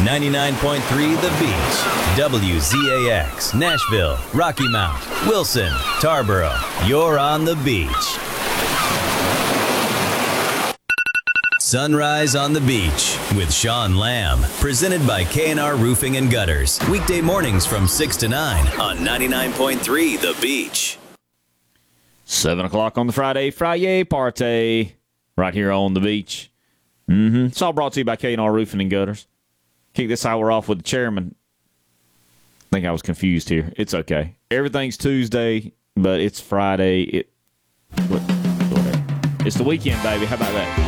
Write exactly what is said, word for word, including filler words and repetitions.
ninety-nine point three The Beach, W Z A X, Nashville, Rocky Mount, Wilson, Tarboro. You're on the beach. Sunrise on the Beach with Sean Lamb, presented by K and R Roofing and Gutters. Weekday mornings from six to nine on ninety-nine point three The Beach. seven o'clock on the Friday, Friday party, right here on the beach. Mm-hmm. It's all brought to you by K and R Roofing and Gutters. Kick this hour off with the chairman. I think I was confused here. It's okay. Everything's Tuesday, but it's Friday. It, what, whatever. It's the weekend, baby. How about that?